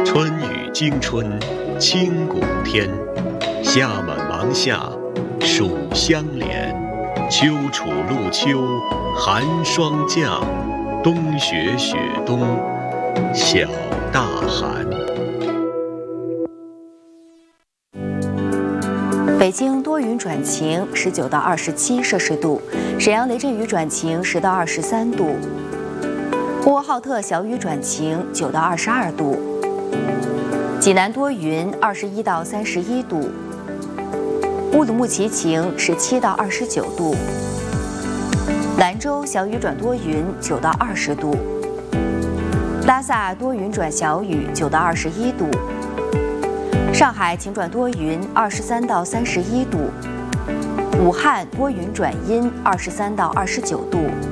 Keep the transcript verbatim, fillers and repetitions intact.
春雨惊春清谷天，夏满芒夏暑相连。秋处露秋寒霜降，冬雪雪冬小大寒。 北京多云转晴，十九到二十七摄氏度；沈阳雷阵雨转晴，十到二十三度；呼和浩特小雨转晴，九到二十二度；济南多云，二十一到三十一度；乌鲁木齐晴，十七到二十九度；兰州小雨转多云，九到二十度；拉萨多云转小雨，九到二十一度；上海晴转多云，二十三到三十一度；武汉多云转阴，二十三到二十九度；